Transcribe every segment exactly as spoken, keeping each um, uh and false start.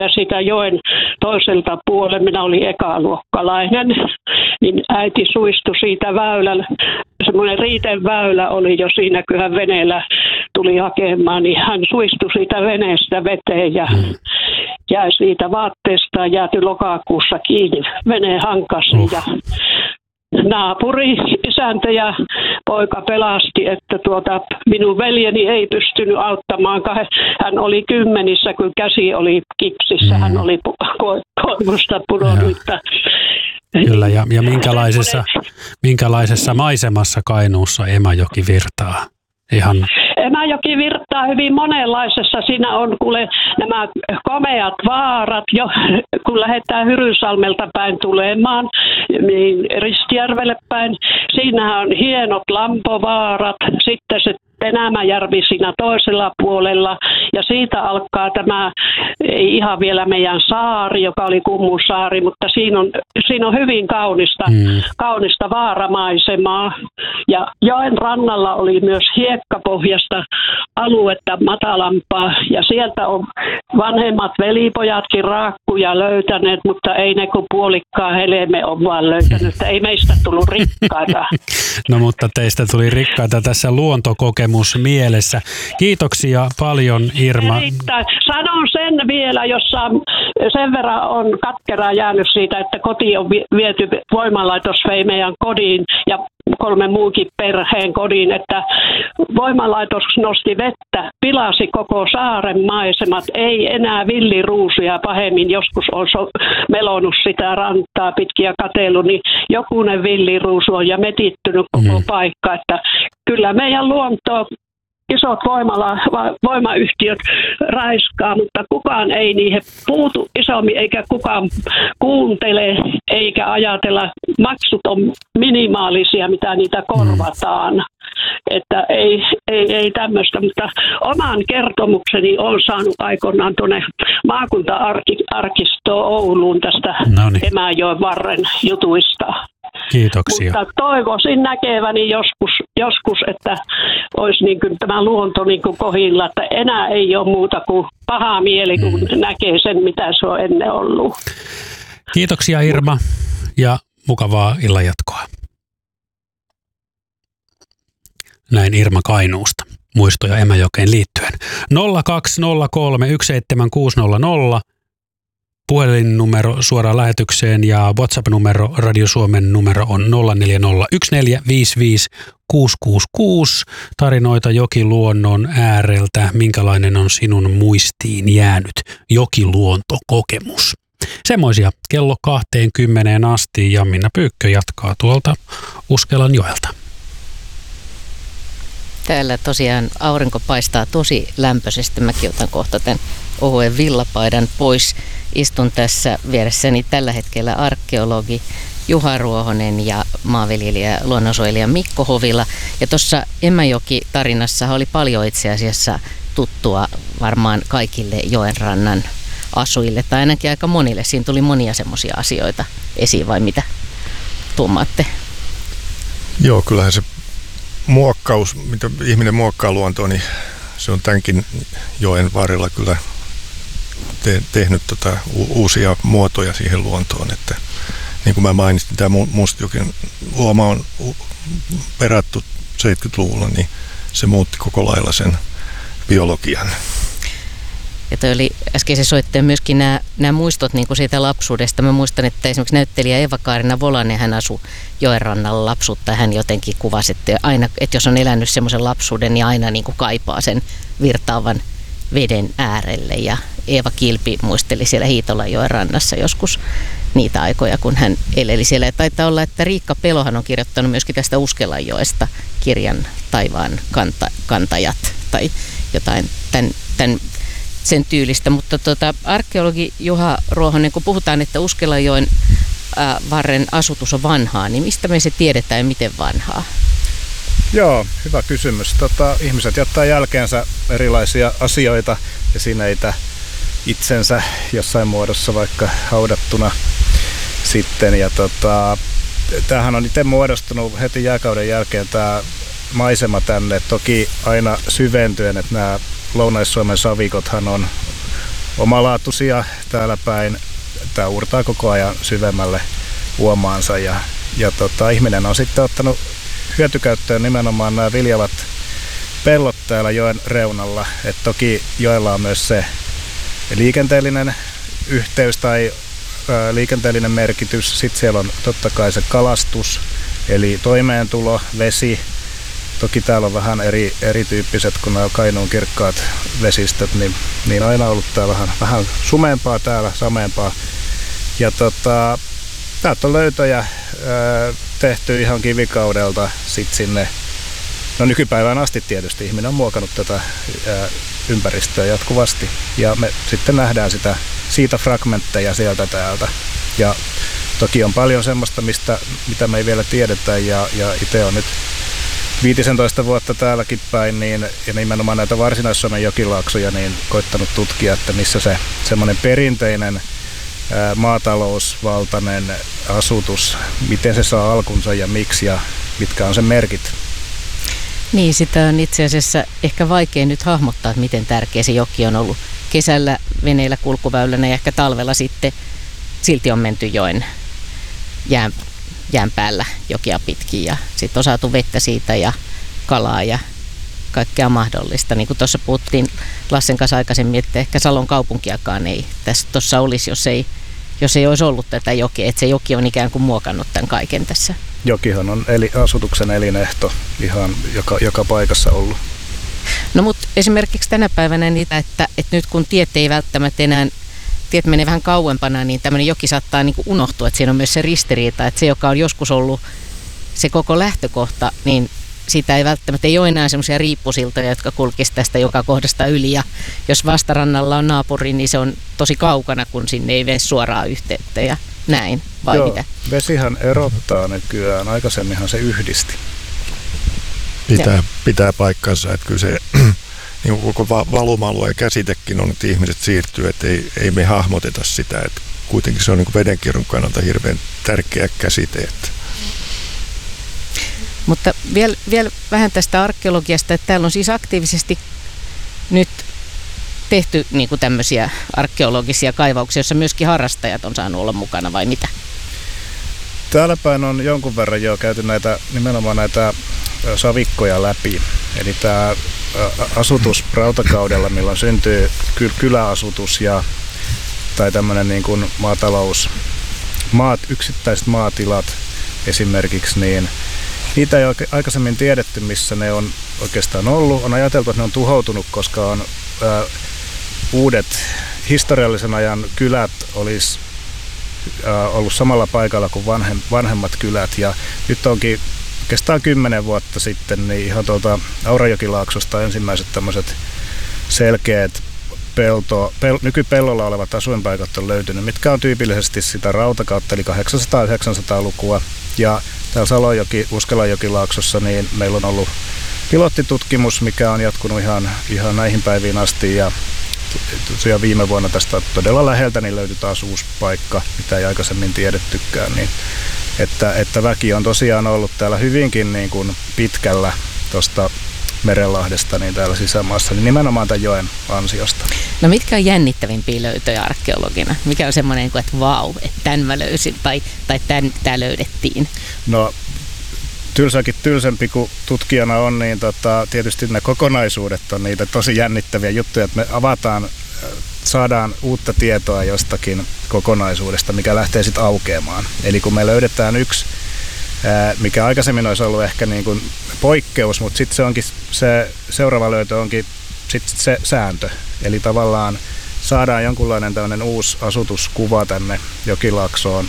Ja sitä joen toiselta puolella, minä olin ekaluokkalainen, niin äiti suistui siitä väylällä. Semmoinen Riiten väylä oli jo siinä, kun hän veneellä tuli hakemaan, niin hän suistui siitä veneestä veteen ja mm. jäi siitä vaatteestaan, jääty lokakuussa kiinni veneen hankasiin. Uh. Ja naapuri, isäntä ja poika pelasti, että tuota, minun veljeni ei pystynyt auttamaan. Hän oli kymmenissä, kun käsi oli kipsissä, hän oli koivusta pudonnut. Kyllä, ja, ja minkälaisessa, minkälaisessa maisemassa Kainuussa Emäjoki virtaa? Ihan... Emäjoki virtaa hyvin monenlaisessa. Siinä on kuule nämä komeat vaarat, jo, kun lähdetään Hyrynsalmelta päin tulemaan, niin Ristijärvelle päin. Siinähän on hienot lampovaarat, sitten se Tenämäjärvi siinä toisella puolella ja siitä alkaa tämä, ei ihan vielä meidän saari, joka oli Kummusaari, mutta siinä on, siinä on hyvin kaunista, mm. kaunista vaaramaisemaa ja joen rannalla oli myös hiekkapohjasta aluetta matalampaa ja sieltä on vanhemmat velipojatkin raakkuja löytäneet, mutta ei ne kun puolikkaa helme on vaan löytänyt, ei meistä tullut rikkaita. No mutta teistä tuli rikkaita tässä luontokokemus mielessä. Kiitoksia paljon, Irma. Erittäin. Sanon sen vielä, jossa sen verran on katkeraa jäänyt siitä, että koti on viety, voimalaitos vei meidän kodin ja kolme muukin perheen kodin, että voimalaitos nosti vettä, pilasi koko saaren maisemat, ei enää villiruusuja pahemmin, joskus on so- melonut sitä rantaa pitkin ja katsellut, niin jokunen villiruusu on ja metittynyt koko mm. paikka, että kyllä meidän luonto, isot voimala, voimayhtiöt raiskaa, mutta kukaan ei niihin puutu isommin, eikä kukaan kuuntele, eikä ajatella. Maksut on minimaalisia, mitä niitä korvataan. Mm. Että ei, ei, ei tämmöistä, mutta oman kertomukseni olen saanut aikoinaan tuonne maakunta-arkistoon Ouluun tästä Noniin. Emäjoen varren jutuista. Kiitoksia. Mutta toivoisin näkeväni joskus, joskus että olisi niin kuin tämä luonto niin kuin kohilla, että enää ei ole muuta kuin paha mieli, kun mm. näkee sen, mitä se on ennen ollut. Kiitoksia Irma ja mukavaa illanjatkoa. Näin Irma Kainuusta. Muistoja Emäjokeen liittyen. nolla kaksi nolla kolme yksi seitsemän kuusi nolla nolla puhelinnumero suoraan lähetykseen ja WhatsApp-numero, Radio Suomen numero on nolla neljä nolla yksi neljä viisi viisi kuusi kuusi kuusi. Tarinoita jokiluonnon ääreltä. Minkälainen on sinun muistiin jäänyt jokiluontokokemus? Semmoisia kello kaksikymmentä asti ja Minna Pyykkö jatkaa tuolta Uskelanjoelta. Täällä tosiaan aurinko paistaa tosi lämpöisesti. Mäkin otan kohta tämän ohuen villapaidan pois. Istun tässä vieressäni tällä hetkellä arkeologi Juha Ruohonen ja maanviljelijä luonnonsuojelija Mikko Hovila. Ja tuossa Emäjoki-tarinassa oli paljon itse asiassa tuttua varmaan kaikille joenrannan asujille, tai ainakin aika monille. Siinä tuli monia semmoisia asioita esiin, vai mitä tuumaatte? Joo, kyllähän se muokkaus, mitä ihminen muokkaa luontoa, niin se on tämänkin joen varrella kyllä te- tehnyt tota u- uusia muotoja siihen luontoon. Että, niin kuin mä mainitsin, tämä Mustajoen uoma on perattu seitsemänkymmentäluvulla, niin se muutti koko lailla sen biologian. Ja toi oli äskeisen soittajan myöskin nämä, nämä muistot niin kuin siitä lapsuudesta. Mä muistan, että esimerkiksi näyttelijä Eva-Kaarina Volanen, hän asui joenrannalla lapsuutta. Hän jotenkin kuvasi, että, aina, että jos on elänyt semmoisen lapsuuden, niin aina niin kuin kaipaa sen virtaavan veden äärelle. Ja Eeva Kilpi muisteli siellä Hiitolanjoen rannassa joskus niitä aikoja, kun hän eleli siellä. Ja taitaa olla, että Riikka Pelohan on kirjoittanut myöskin tästä Uskelanjoesta kirjan Taivaan kanta, kantajat tai jotain tämän, tämän sen tyylistä, mutta tota, arkeologi Juha Ruohonen, kun puhutaan, että Uskelanjoen ää, varren asutus on vanhaa, niin mistä me se tiedetään ja miten vanhaa? Joo, hyvä kysymys. Tota, ihmiset jättää jälkeensä erilaisia asioita ja sineitä itsensä jossain muodossa vaikka haudattuna sitten. Ja tota, tämähän on itse muodostunut heti jääkauden jälkeen tämä maisema tänne, toki aina syventyen, että nämä Lounais-Suomen savikothan on, omalaatuisia täällä päin. Tämä uurtaa koko ajan syvemmälle uomaansa ja, ja tota, ihminen on sitten ottanut hyötykäyttöön nimenomaan nämä viljavat pellot täällä joen reunalla. Et toki joella on myös se liikenteellinen yhteys tai ää, liikenteellinen merkitys. Sitten siellä on totta kai se kalastus, eli toimeentulo, vesi. Toki täällä on vähän eri, erityyppiset kuin nämä Kainuun kirkkaat vesistöt, niin, niin aina ollut täällä vähän, vähän sumeempaa täällä, sameempaa. Ja tota, täältä on löytöjä ää, tehty ihan kivikaudelta sit sinne. No nykypäivään asti tietysti ihminen on muokannut tätä ää, ympäristöä jatkuvasti. Ja me sitten nähdään sitä, siitä fragmentteja sieltä täältä. Ja toki on paljon semmoista, mistä, mitä me ei vielä tiedetä ja, ja itse on nyt viisitoista vuotta täälläkin päin, niin, ja nimenomaan näitä Varsinais-Suomen jokilaaksoja, niin koittanut tutkia, että missä se semmoinen perinteinen ää, maatalousvaltainen asutus, miten se saa alkunsa ja miksi ja mitkä on sen merkit. Niin, sitä on itse asiassa ehkä vaikea nyt hahmottaa, että miten tärkeä se joki on ollut kesällä veneillä kulkuväylänä ja ehkä talvella sitten silti on menty joen jään, jään päällä jokia pitkin ja sitten on saatu vettä siitä ja kalaa ja kaikkea mahdollista. Niin kuin tuossa puhuttiin Lassen kanssa aikaisemmin, että ehkä Salon kaupunkiakaan ei tässä tuossa olisi, jos ei, jos ei olisi ollut tätä jokea. Että se joki on ikään kuin muokannut tämän kaiken tässä. Jokihan on eli, asutuksen elinehto ihan joka, joka paikassa ollut. No mutta esimerkiksi tänä päivänä niitä, että, että nyt kun tiet ei välttämättä enää, tiet menee vähän kauempana, niin tämmöinen joki saattaa niin kuin unohtua, että siinä on myös se ristiriita, että se, joka on joskus ollut se koko lähtökohta, niin siitä ei välttämättä ei ole enää semmoisia riippusiltoja, jotka kulkisivat tästä joka kohdasta yli. Ja jos vastarannalla on naapuri, niin se on tosi kaukana, kun sinne ei mene suoraa yhteyttä ja näin, vai Joo, mitä? Vesihän erottaa nykyään, aikaisemminhan se yhdisti. Pitää, pitää paikkansa, että kyllä se niin koko valuma-alueen käsitekin on, että ihmiset siirtyy, että ei, ei me hahmoteta sitä, että kuitenkin se on niin vedenkierron kannalta hirveän tärkeä käsite. Että. Mutta vielä, vielä vähän tästä arkeologiasta, että täällä on siis aktiivisesti nyt tehty niin kuin tämmöisiä arkeologisia kaivauksia, joissa myöskin harrastajat on saanut olla mukana, vai mitä? Täällä päin on jonkun verran jo käyty näitä, nimenomaan näitä savikkoja läpi. Eli tämä asutus rautakaudella, milloin syntyy kyläasutus ja, tai tämmöinen niin kuin maatalous, maat, yksittäiset maatilat esimerkiksi, niin niitä ei ole aikaisemmin tiedetty, missä ne on oikeastaan ollut. On ajateltu, että ne on tuhoutunut, koska on ää, uudet historiallisen ajan kylät olisi ää, ollut samalla paikalla kuin vanhem, vanhemmat kylät. Ja nyt onkin oikeastaan kymmenen vuotta sitten niin ihan tuolta Aurajokilaaksosta ensimmäiset tämmöiset selkeät pelto, pel, nykypellolla olevat asuinpaikat on löytynyt, mitkä on tyypillisesti sitä rautakautta, eli kahdeksansataa-yhdeksänsataa-lukua. Ja täällä Salojoki, Uskelajokilaaksossa, niin meillä on ollut pilottitutkimus, mikä on jatkunut ihan, ihan näihin päiviin asti. Ja tosiaan viime vuonna tästä todella läheltä niin löytyi taas uusi paikka, mitä ei aikaisemmin tiedettykään. Niin, että, että väki on tosiaan ollut täällä hyvinkin niin kuin pitkällä tuosta Merenlahdesta niin täällä sisämaassa, niin nimenomaan tämän joen ansiosta. No mitkä on jännittävimpiä löytöjä arkeologina? Mikä on semmoinen, että vau, että tämän mä löysin tai, tai tämän, tämä löydettiin? No tylsäkin tylsempi kuin tutkijana on, niin tota, tietysti ne kokonaisuudet on niitä tosi jännittäviä juttuja, että me avataan, saadaan uutta tietoa jostakin kokonaisuudesta, mikä lähtee sitten aukeamaan. Eli kun me löydetään yksi, mikä aikaisemmin olisi ollut ehkä niin kuin poikkeus, mutta sitten se onkin se seuraava löytö onkin sit se sääntö. Eli tavallaan saadaan jonkunlainen tämmöinen uusi asutuskuva tänne Jokilaaksoon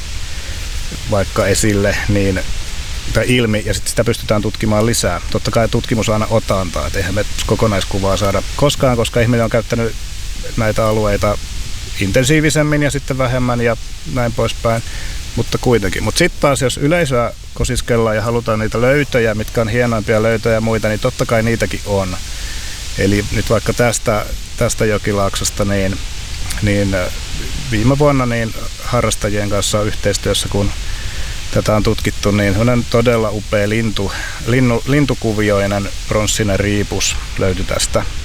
vaikka esille niin, tai ilmi, ja sitten sitä pystytään tutkimaan lisää. Totta kai tutkimus aina otantaa, että eihän me kokonaiskuvaa saada koskaan, koska ihminen on käyttänyt näitä alueita intensiivisemmin ja sitten vähemmän ja näin poispäin. Mutta kuitenkin. Mutta sitten taas, jos yleisöä kosiskellaan ja halutaan niitä löytöjä, mitkä on hienoimpia löytöjä ja muita, niin totta kai niitäkin on. Eli nyt vaikka tästä, tästä Jokilaaksosta, niin, niin viime vuonna niin harrastajien kanssa yhteistyössä, kun tätä on tutkittu, niin on todella upea lintu, linnu, lintukuvioinen pronssinen riipus löytyi tästä.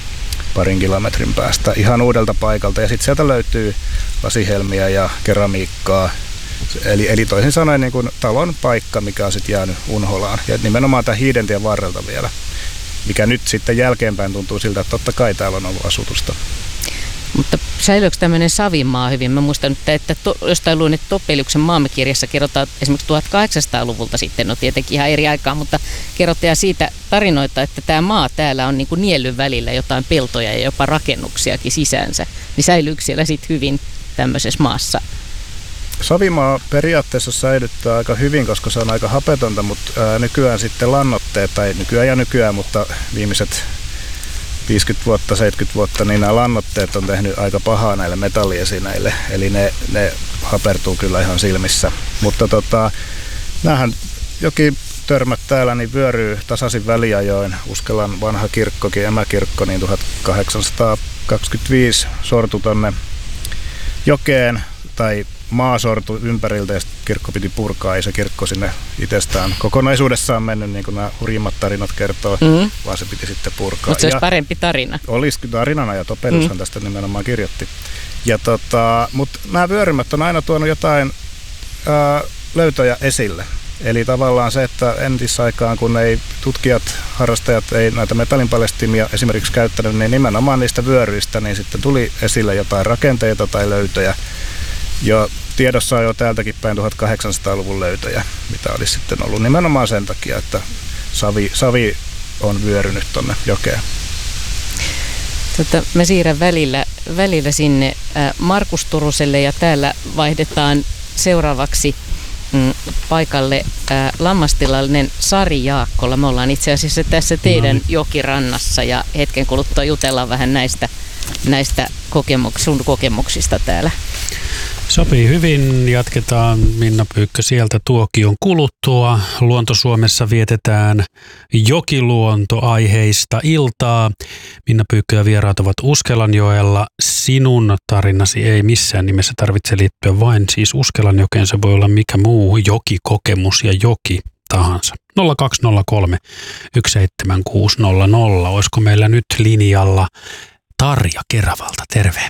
parin kilometrin päästä ihan uudelta paikalta. Ja sitten sieltä löytyy lasihelmiä ja keramiikkaa. Eli, eli toisin sanoen niin kuin talon paikka, mikä on sitten jäänyt unholaan. Ja nimenomaan tämän Hiidentien varrelta vielä, mikä nyt sitten jälkeenpäin tuntuu siltä, että totta kai täällä on ollut asutusta. Mutta säilyykö tämmöinen Savimaa hyvin? Mä muistan, että to, jostain luin, että Topeliuksen Maamme-kirjassa kerrotaan esimerkiksi tuhatkahdeksansataaluvulta sitten, no tietenkin ihan eri aikaa, mutta kerrotaan siitä tarinoita, että tämä maa täällä on niin kuin niellyn välillä jotain peltoja ja jopa rakennuksiakin sisäänsä. Niin säilyykö siellä sitten hyvin tämmöisessä maassa? Savimaa periaatteessa säilyttää aika hyvin, koska se on aika hapetonta, mutta ää, nykyään sitten lannoitteet, tai nykyään ja nykyään, mutta viimeiset viisikymmentä vuotta, seitsemänkymmentä vuotta, niin nämä lannoitteet on tehnyt aika pahaa näille metalliesineille, eli ne, ne hapertuu kyllä ihan silmissä. Mutta tota, näähän jokin törmät täällä niin vyöryy tasaisin väliajoin. Uskelan vanha kirkkokin, emäkirkko, niin tuhatkahdeksansataakaksikymmentäviisi sortui tonne jokeen, tai maa sortui ympäriltä ja kirkko piti purkaa, ei se kirkko sinne itsestään kokonaisuudessaan mennyt, niin kuin nämä hurjimmat tarinat kertoo, mm-hmm. vaan se piti sitten purkaa. Mutta se olisi parempi tarina. Olisi tarinana, ja Topeliushan mm-hmm. tästä nimenomaan kirjoitti. Ja tota, mutta nämä vyörymät on aina tuonut jotain ää, löytöjä esille. Eli tavallaan se, että entisaikaan, kun ei tutkijat, harrastajat ei näitä metallinpaljastimia esimerkiksi käyttänyt, niin nimenomaan niistä vyöryistä, niin sitten tuli esille jotain rakenteita tai löytöjä. Jo tiedossa on jo täältäkin päin tuhatkahdeksansataaluvun löytöjä, mitä olisi sitten ollut nimenomaan sen takia, että savi, savi on vyörynyt tuonne jokeen. Tota, mä siirrän välillä, välillä sinne äh, Markus Turuselle ja täällä vaihdetaan seuraavaksi mm, paikalle äh, lammastilallinen Sari Jaakkola. Me ollaan itse asiassa tässä teidän no. jokirannassa ja hetken kuluttua jutellaan vähän näistä, näistä kokemuks, sun kokemuksista täällä. Sopii hyvin. Jatketaan Minna Pyykkö sieltä tuokion kuluttua. Luonto-Suomessa vietetään jokiluontoaiheista iltaa. Minna Pyykkö ja vieraat ovat Uskelanjoella. Sinun tarinasi ei missään nimessä tarvitse liittyä vain siis Uskelanjokeen. Se voi olla mikä muu jokikokemus ja joki tahansa. nolla kaksi nolla kolme yksi seitsemän kuusi nolla nolla. Olisiko meillä nyt linjalla Tarja Keravalta? Terve.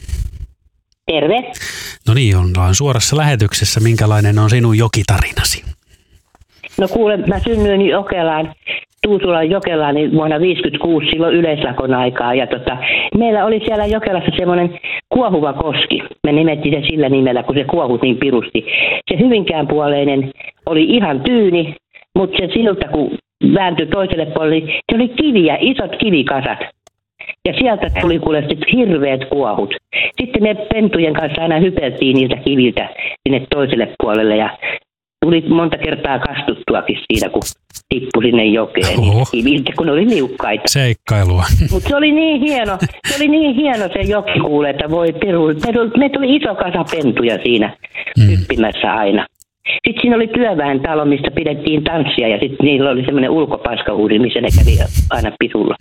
Terve. No niin, ollaan suorassa lähetyksessä. Minkälainen on sinun jokitarinasi? No kuule, mä synnyin Jokelaan, Tuusulan Jokelaan niin vuonna viisikymmentäkuusi silloin yleislakon aikaa. Ja tota, meillä oli siellä Jokelassa semmoinen kuohuva koski. Me nimettiin se sillä nimellä, kun se kuohut niin pirusti. Se Hyvinkään puoleinen oli ihan tyyni, mutta se siltä kun vääntyi toiselle puolelle, se oli kiviä, isot kivikasat. Ja sieltä tuli kuule hirveät kuohut. Sitten me pentujen kanssa aina hypeltiin niiltä kiviltä sinne toiselle puolelle ja tuli monta kertaa kastuttuakin siinä, kun tippui sinne jokeen kiviltä, kun oli liukkaita. Seikkailua. Mutta se oli niin hieno, se oli niin hieno se joki kuule, että voi peru. Me tuli iso kasa pentuja siinä mm. hyppimässä aina. Sitten siinä oli työväen talo, mistä pidettiin tanssia ja sitten niillä oli semmoinen ulkopaskahuudi, missä ne kävi aina pisulla.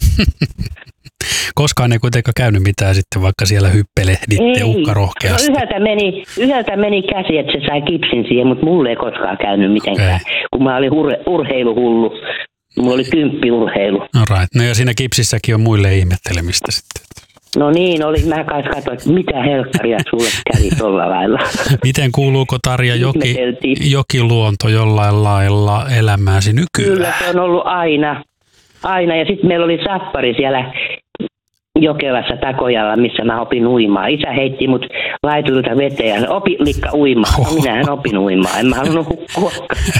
Koskaan ei kuitenkaan käynyt mitään sitten, vaikka siellä hyppelehditte ukkarohkeasti. No yhdeltä meni, yhdeltä meni käsi, että se sai kipsin siihen, mutta mulle ei koskaan käynyt mitenkään, okay. kun mä olin ur- urheiluhullu. Mulla oli kymppiurheilu. No right. No ja siinä kipsissäkin on muille ihmettelemistä sitten. No niin, oli. Mä kais katsoin, että mitä helkkaria sulle kävi tuolla lailla. Miten kuuluuko Tarja joki, jokiluonto jollain lailla elämääsi nykyään? Kyllä se on ollut aina. Aina. Ja sitten meillä oli sappari siellä Jokelassa Takojalla, missä mä opin uimaan. Isä heitti mut laituilta veteen ja opi likka uimaan. No minähän opin uimaan. En mä halunnut hukkua.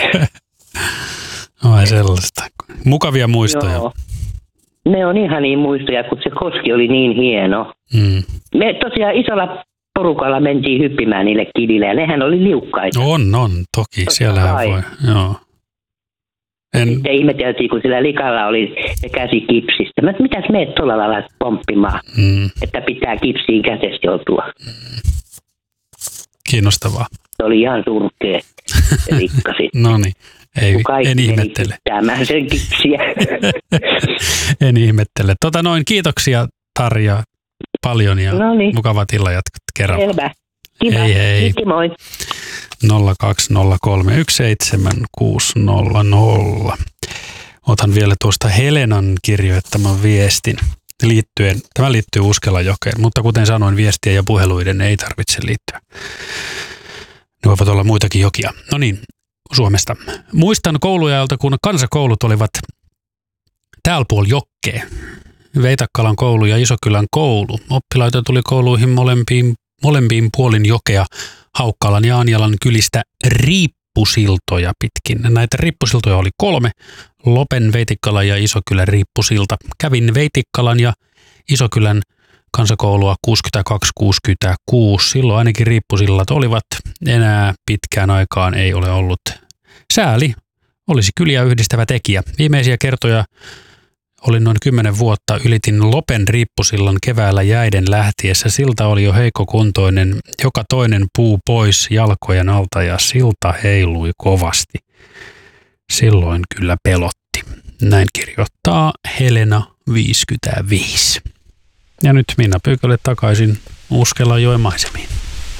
Ai sellaista. Mukavia muistoja. Joo. Ne on ihan niin muistoja, kun se koski oli niin hieno. Mm. Me tosiaan isolla porukalla mentiin hyppimään niille kiville ja nehän oli liukkaita. On, on. Toki. Totta siellä voi. Joo. En... Sitten ihmeteltiin, kun sillä likalla oli se käsi kipsistä. Mä, mitäs meet tuolla lailla pomppimaan, mm. että pitää kipsiin käsessä joutua. Kiinnostavaa. Se oli ihan surkea se likka sitten. No niin, en ihmettele. Kaikki sen kipsiä. En ihmettele. Tota noin, kiitoksia Tarja paljon ja Noniin. Mukavat illanjatkot kerran. Selvä. Kiva. Hei hei. Kiitos, moi. nolla kaksi nolla kolme yksi seitsemän kuusi nolla nolla. Otan vielä tuosta Helenan kirjoittaman viestin. liittyen, tämä liittyy Uskelanjokeen, mutta kuten sanoin, viestien ja puheluiden ei tarvitse liittyä. Ne voivat olla muitakin jokia. No niin, Suomesta. Muistan kouluajalta, kun kansakoulut olivat täällä puolella jokkeen. Veitakkalan koulu ja Isokylän koulu. Oppilaita tuli kouluihin molempiin, molempiin puolin jokea Haukkalan ja Anjalan kylistä riippusiltoja pitkin. Näitä riippusiltoja oli kolme. Lopen, Veitikkalan ja Isokylän riippusilta. Kävin Veitikkalan ja Isokylän kansakoulua kuusikymmentäkaksi kuusikymmentäkuusi. Silloin ainakin riippusillat olivat. Enää pitkään aikaan ei ole ollut. Sääli olisi kyliä yhdistävä tekijä. Viimeisiä kertoja olin noin kymmenen vuotta. Ylitin Lopen riippusillan keväällä jäiden lähtiessä. Silta oli jo heikkokuntoinen. Joka toinen puu pois jalkojen alta ja silta heilui kovasti. Silloin kyllä pelotti. Näin kirjoittaa Helena viisikymmentäviisi. Ja nyt Minna Pyykkölle takaisin Uskelanjoen maisemiin.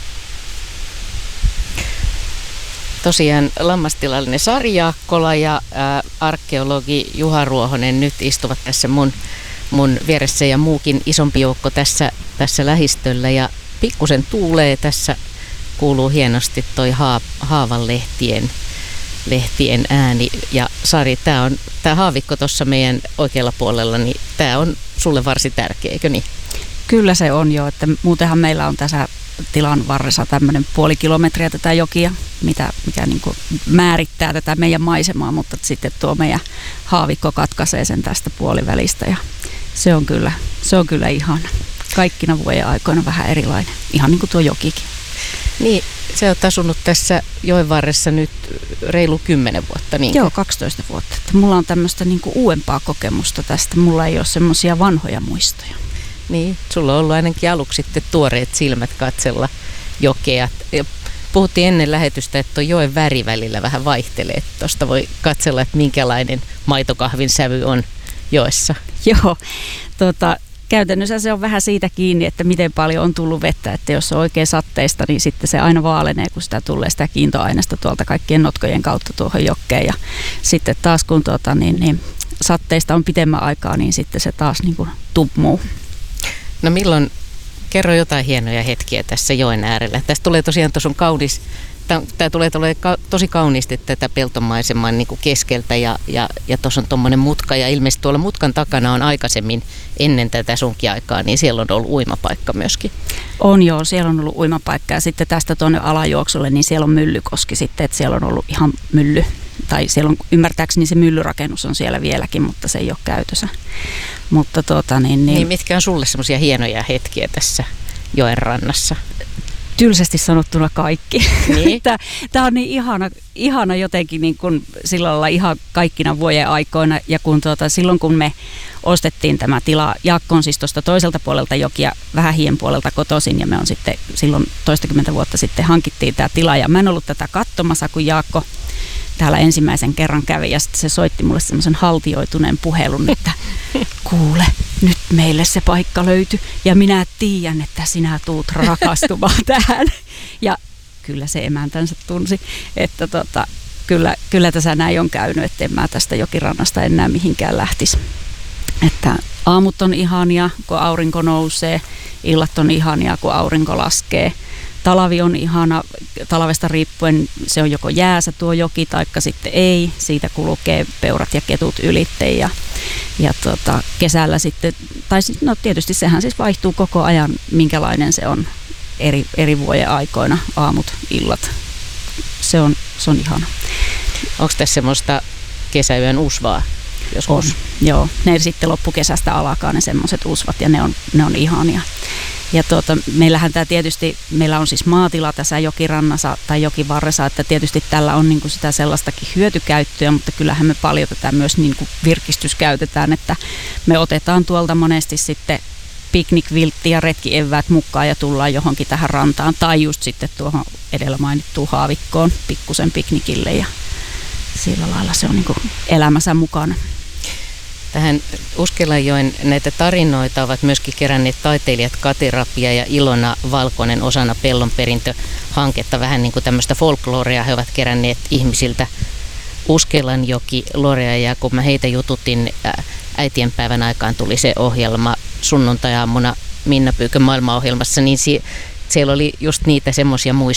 Tosiaan lammastilallinen Sari Jaakkola ja ää, arkeologi Juha Ruohonen nyt istuvat tässä mun, mun vieressä ja muukin isompi joukko tässä, tässä lähistöllä. Ja pikkusen tuulee tässä, kuuluu hienosti toi haa, haavan lehtien, lehtien ääni. Ja Sari, tämä on tää haavikko tuossa meidän oikealla puolella, niin tämä on sulle varsin tärkeä, eikö niin? Kyllä se on jo, että muutenhan meillä on tässä tilan varressa tämmöinen puoli kilometriä tätä jokia, mitä, mikä niin kuin määrittää tätä meidän maisemaa, mutta sitten tuo meidän haavikko katkaisee sen tästä puolivälistä ja se on kyllä, se on kyllä ihana. Kaikkina vuoden aikoina vähän erilainen, ihan niin kuin tuo jokikin. Niin, sä oot asunut tässä joen varressa nyt reilu kymmenen vuotta, niin? Joo, kaksitoista vuotta. Että mulla on tämmöistä niin kuin uudempaa kokemusta tästä, mulla ei ole semmoisia vanhoja muistoja. Niin, sulla on ollut ainakin aluksi sitten tuoreet silmät katsella jokea. Puhuttiin ennen lähetystä, että tuo joen väri välillä vähän vaihtelee. Tuosta voi katsella, että minkälainen maitokahvin sävy on joessa. Joo, tota, käytännössä se on vähän siitä kiinni, että miten paljon on tullut vettä. Että jos on oikein satteista, niin sitten se aina vaalenee, kun sitä tulee sitä kiintoaineesta tuolta kaikkien notkojen kautta tuohon jokkeen. Ja sitten taas kun tuota, niin, niin, satteista on pitemmän aikaa, niin sitten se taas niin kuin tummuu. No milloin, kerro jotain hienoja hetkiä tässä joen äärellä. Tästä tulee tosiaan tuossa on kaunis, tämä tulee, tulee tosi kauniisti tätä peltomaisemaa niin kuin keskeltä ja, ja, ja tuossa on tuommoinen mutka ja ilmeisesti tuolla mutkan takana on aikaisemmin ennen tätä sunkin aikaa, niin siellä on ollut uimapaikka myöskin. On joo, siellä on ollut uimapaikka ja sitten tästä tuonne alajuoksulle, niin siellä on Myllykoski sitten, että siellä on ollut ihan mylly. Tai siellä on, ymmärtääkseni se myllyrakennus on siellä vieläkin, mutta se ei ole käytössä. Mutta tuota, niin, niin, niin mitkä on sulle semmoisia hienoja hetkiä tässä joen rannassa? Tylsästi sanottuna kaikki. Niin? Tämä on niin ihana, ihana jotenkin niin kuin sillä lailla ihan kaikkina vuoden aikoina. Ja kun tuota, silloin kun me ostettiin tämä tila, Jaakko on siis tuosta toiselta puolelta jokia, vähän hien puolelta kotoisin. Ja me on sitten silloin toistakymmentä vuotta sitten hankittiin tämä tila. Ja mä en ollut tätä katsomassa, kun Jaakko täällä ensimmäisen kerran kävi ja sitten se soitti mulle semmoisen haltioituneen puhelun, että kuule, nyt meille se paikka löytyi ja minä tiedän, että sinä tuut rakastumaan tähän. Ja kyllä se emäntänsä tunsi, että tota, kyllä, kyllä tässä näin on käynyt, että en mä tästä jokirannasta enää mihinkään lähtisi. Että aamut on ihania, kun aurinko nousee, illat on ihania, kun aurinko laskee. Talvi on ihana, talvesta riippuen se on joko jäässä tuo joki taikka sitten ei. Siitä kulkee peurat ja ketut ylitte ja, ja tota, kesällä sitten, tai no tietysti sehän siis vaihtuu koko ajan, minkälainen se on eri, eri vuoden aikoina, aamut, illat. Se on, se on ihana. Onko tässä semmoista kesäyön usvaa joskus? On, joo. Ne sitten loppukesästä alkaa ne semmoiset usvat ja ne on, ne on ihania. Ja tuota, meillähän tämä tietysti, meillä on siis maatila tässä jokirannassa tai jokivarressa, että tietysti tällä on niin kuin sitä sellaistakin hyötykäyttöä, mutta kyllähän me paljon tätä myös niin kuin virkistyskäytetään, että me otetaan tuolta monesti sitten piknikviltti ja retkieväät mukaan ja tullaan johonkin tähän rantaan tai just sitten tuohon edellä mainittuun haavikkoon pikkusen piknikille ja sillä lailla se on niin kuin elämänsä mukana. Tähän Uskelanjoen näitä tarinoita ovat myöskin keränneet taiteilijat Kati Rapia ja Ilona Valkonen osana Pellonperintö-hanketta. Vähän niin kuin tämmöistä folklorea he ovat keränneet ihmisiltä Uskelanjoki-lorea ja kun mä heitä jututin äitienpäivän aikaan tuli se ohjelma sunnuntai-aamuna Minna Pyykön maailmaohjelmassa, niin si- siellä oli just niitä semmoisia muistoja,